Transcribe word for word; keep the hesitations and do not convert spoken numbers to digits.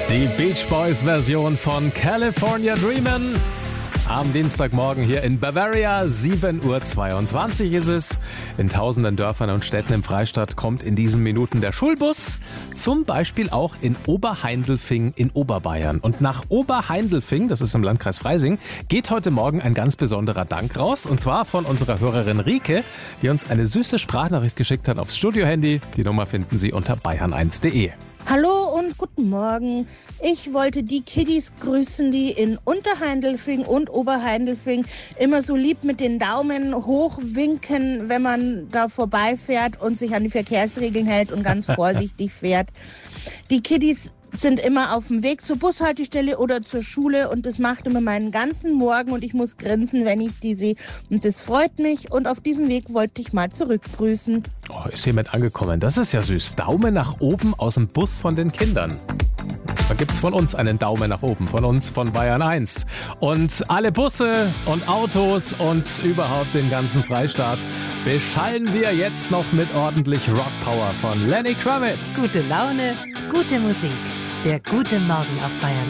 Die Beach Boys Version von California Dreamin'. Am Dienstagmorgen hier in Bavaria, sieben Uhr zweiundzwanzig ist es. In tausenden Dörfern und Städten im Freistaat kommt in diesen Minuten der Schulbus. Zum Beispiel auch in Oberheindelfing in Oberbayern. Und nach Oberheindelfing, das ist im Landkreis Freising, geht heute Morgen ein ganz besonderer Dank raus. Und zwar von unserer Hörerin Rike, die uns eine süße Sprachnachricht geschickt hat aufs Studiohandy. Die Nummer finden Sie unter bayern eins punkt de. Hallo und guten Morgen. Ich wollte die Kiddies grüßen, die in Unterheindelfing und Oberheindelfing immer so lieb mit den Daumen hoch winken, wenn man da vorbeifährt und sich an die Verkehrsregeln hält und ganz vorsichtig fährt. Die Kiddies sind immer auf dem Weg zur Bushaltestelle oder zur Schule und das macht immer meinen ganzen Morgen und ich muss grinsen, wenn ich die sehe. Und das freut mich und auf diesem Weg wollte ich mal zurückgrüßen. Oh, ist jemand angekommen. Das ist ja süß. Daumen nach oben aus dem Bus von den Kindern. Da gibt's von uns einen Daumen nach oben, von uns, von Bayern eins. Und alle Busse und Autos und überhaupt den ganzen Freistaat beschallen wir jetzt noch mit ordentlich Rockpower von Lenny Kravitz. Gute Laune, gute Musik. Der gute Morgen auf Bayern